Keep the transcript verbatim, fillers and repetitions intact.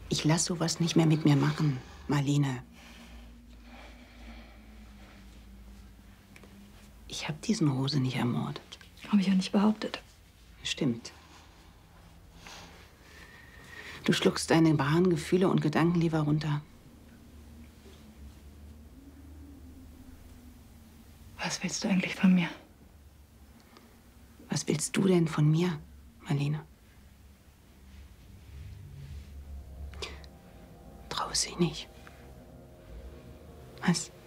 Ich lass sowas nicht mehr mit mir machen, Marlene. Ich habe diesen Rose nicht ermordet. Habe ich ja nicht behauptet. Stimmt. Du schluckst deine wahren Gefühle und Gedanken lieber runter. Was willst du eigentlich von mir? Was willst du denn von mir, Marlene? Trau sie nicht. Was?